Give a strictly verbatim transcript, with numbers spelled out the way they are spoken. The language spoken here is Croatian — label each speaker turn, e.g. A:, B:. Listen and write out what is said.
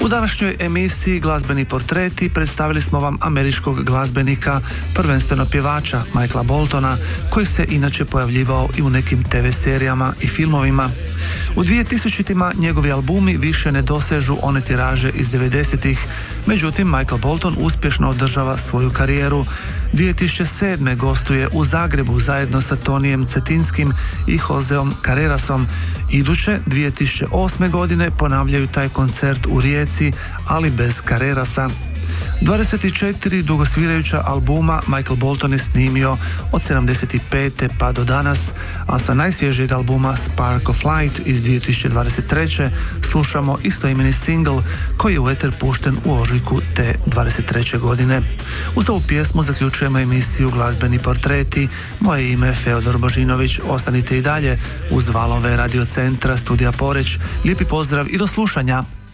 A: U današnjoj emisiji Glazbeni portreti predstavili smo vam američkog glazbenika, prvenstveno pjevača Michaela Boltona, koji se inače pojavljivao i u nekim te ve serijama i filmovima. U dvije tisućima njegovi albumi više ne dosežu one tiraže iz devedesetih, međutim Michael Bolton uspješno održava svoju karijeru. dvije tisuće sedme. gostuje u Zagrebu zajedno sa Tonijem Cetinskim i Joseom Carrerasom. Iduće dvije tisuće osme. godine ponavljaju taj koncert u Rijeci, ali bez Carrerasa. dvadeset četiri dugosvirajuća albuma Michael Bolton je snimio od sedamdeset pete pa do danas, a sa najsvježijeg albuma Spark of Light iz dvije tisuće dvadeset treće. slušamo istoimeni single koji je u eter pušten u ožujku te dvadeset treće. godine. Uz ovu pjesmu zaključujemo emisiju Glazbeni portreti. Moje ime je Feodor Božinović. Ostanite i dalje uz valove Radio Centra Studija Poreć. Lijepi pozdrav i do slušanja.